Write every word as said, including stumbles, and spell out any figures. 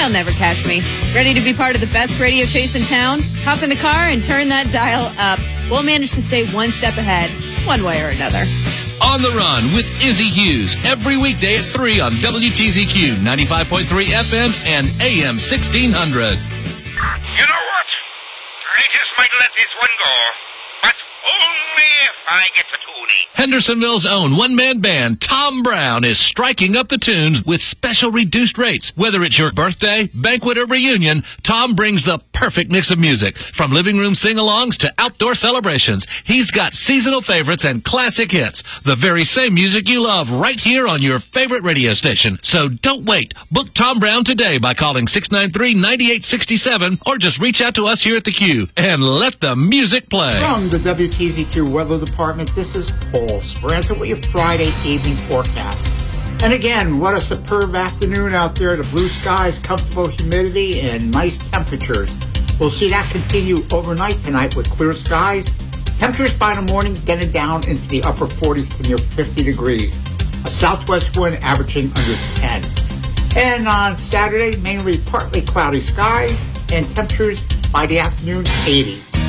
They'll never catch me. Ready to be part of the best radio chase in town? Hop in the car and turn that dial up. We'll manage to stay one step ahead, one way or another. On the Run with Izzy Hughes, every weekday at three on W T Z Q, ninety-five point three F M and A M sixteen hundred. You know what? I just might let this one go, but only if I get the toonie. Hendersonville's own one-man band, Tom Brown, is striking up the tunes with special reduced rates. Whether it's your birthday, banquet, or reunion, Tom brings the perfect mix of music. From living room sing-alongs to outdoor celebrations, he's got seasonal favorites and classic hits. The very same music you love right here on your favorite radio station. So don't wait. Book Tom Brown today by calling six nine three, nine eight six seven or just reach out to us here at the Q and let the music play. From the W T Z Q Weather Department, this is Paul Speranza with your Friday evening forecast. And again, what a superb afternoon out there. The blue skies, comfortable humidity, and nice temperatures. We'll see that continue overnight tonight with clear skies. Temperatures by the morning getting down into the upper forties to near fifty degrees. A southwest wind averaging under ten. And on Saturday, mainly partly cloudy skies and temperatures by the afternoon eighty.